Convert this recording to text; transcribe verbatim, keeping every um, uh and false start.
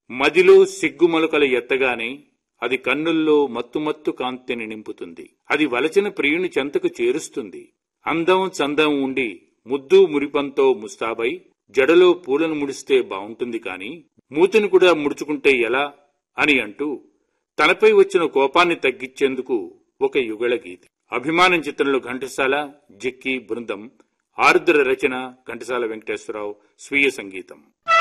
మదిలో సిగ్గుమొలకలు ఎత్తగానే అది కన్నుల్లో మత్తుమత్తు కాంతిని నింపుతుంది. అది వలచిన ప్రియుని చెంతకు చేరుస్తుంది. అందం చందం ఉండి ముద్దు మురిపంతో ముస్తాబై జడలో పూలను ముడిస్తే బావుంటుంది కాని మూతిని కూడా ముడుచుకుంటే ఎలా అని అంటూ తనపై వచ్చిన కోపాన్ని తగ్గించేందుకు ఒక యుగళ గీతి. అభిమానం చిత్రంలో ఘంటసాల, జక్కి బృందం, ఆరుద్ర రచన, ఘంటసాల వెంకటేశ్వరరావు, స్వీయ సంగీతం.